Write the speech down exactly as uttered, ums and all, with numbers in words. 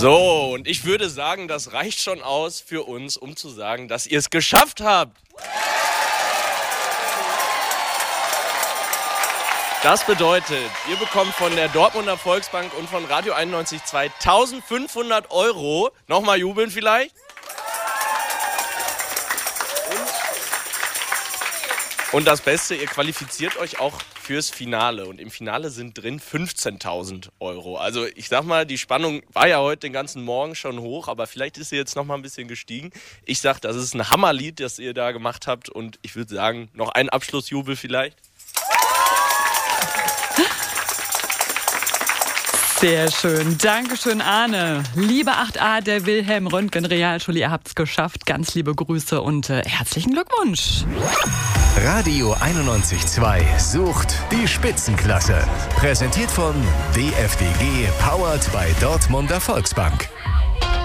So, und ich würde sagen, das reicht schon aus für uns, um zu sagen, dass ihr es geschafft habt. Das bedeutet, ihr bekommt von der Dortmunder Volksbank und von Radio einundneunzig Komma zwei eintausendfünfhundert Euro. Nochmal jubeln vielleicht. Und das Beste, ihr qualifiziert euch auch fürs Finale. Und im Finale sind drin fünfzehntausend Euro. Also ich sag mal, die Spannung war ja heute den ganzen Morgen schon hoch, aber vielleicht ist sie jetzt noch mal ein bisschen gestiegen. Ich sag, das ist ein Hammerlied, das ihr da gemacht habt. Und ich würde sagen, noch ein Abschlussjubel vielleicht. Sehr schön. Dankeschön, Arne. Liebe acht a der Wilhelm Röntgen Realschule, ihr habt's geschafft. Ganz liebe Grüße und äh, herzlichen Glückwunsch. Radio einundneunzig Komma zwei sucht die Spitzenklasse. Präsentiert von D F D G, powered by Dortmunder Volksbank.